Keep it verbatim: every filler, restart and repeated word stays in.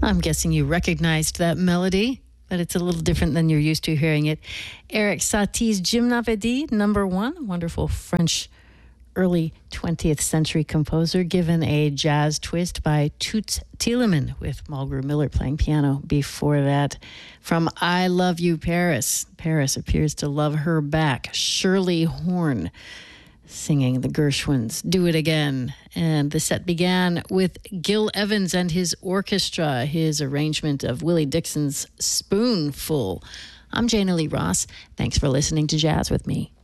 I'm guessing you recognized that melody, but it's a little different than you're used to hearing it. Erik Satie's Gymnopédie, number one, wonderful French early twentieth century composer, given a jazz twist by Toots Thielemans, with Mulgrew Miller playing piano before that. From I Love You, Paris. Paris appears to love her back. Shirley Horn singing the Gershwins' Do It Again. And the set began with Gil Evans and his orchestra, his arrangement of Willie Dixon's Spoonful. I'm Jana Lee Ross. Thanks for listening to Jazz with me.